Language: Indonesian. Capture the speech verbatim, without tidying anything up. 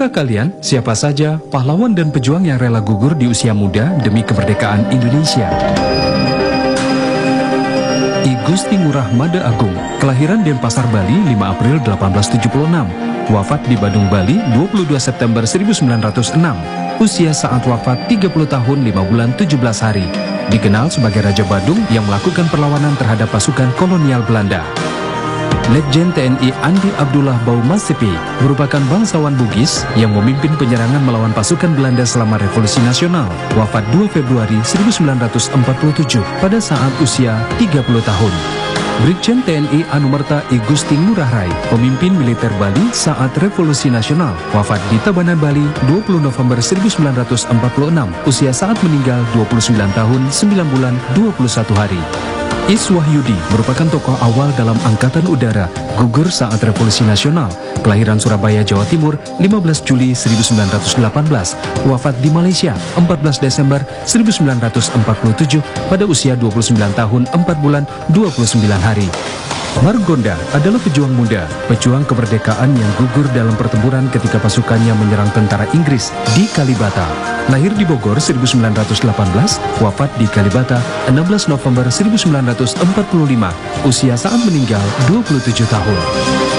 Tahukah kalian siapa saja pahlawan dan pejuang yang rela gugur di usia muda demi kemerdekaan Indonesia? I Gusti Ngurah Mada Agung, kelahiran Denpasar, Bali lima April delapan belas tujuh puluh enam, wafat di Badung, Bali dua puluh dua September seribu sembilan ratus enam, usia saat wafat tiga puluh tahun lima bulan tujuh belas hari. Dikenal sebagai Raja Badung yang melakukan perlawanan terhadap pasukan kolonial Belanda. Letjen T N I Andi Abdullah Baumasipi merupakan bangsawan Bugis yang memimpin penyerangan melawan pasukan Belanda selama Revolusi Nasional. Wafat dua Februari seribu sembilan ratus empat puluh tujuh pada saat usia tiga puluh tahun. Brigjen T N I Anumerta I Gusti Ngurah Rai, pemimpin militer Bali saat Revolusi Nasional. Wafat di Tabanan, Bali dua puluh November seribu sembilan ratus empat puluh enam. Usia saat meninggal dua puluh sembilan tahun sembilan bulan dua puluh satu hari. Is Wahyudi merupakan tokoh awal dalam Angkatan Udara, gugur saat Revolusi Nasional. Kelahiran Surabaya, Jawa Timur lima belas Juli seribu sembilan ratus delapan belas. Wafat di Malaysia empat belas Desember seribu sembilan ratus empat puluh tujuh pada usia dua puluh sembilan tahun empat bulan dua puluh sembilan hari. Margonda adalah pejuang muda, pejuang kemerdekaan yang gugur dalam pertempuran ketika pasukannya menyerang tentara Inggris di Kalibata. Lahir di Bogor seribu sembilan ratus delapan belas, wafat di Kalibata enam belas November seribu sembilan ratus empat puluh lima, usia saat meninggal dua puluh tujuh tahun.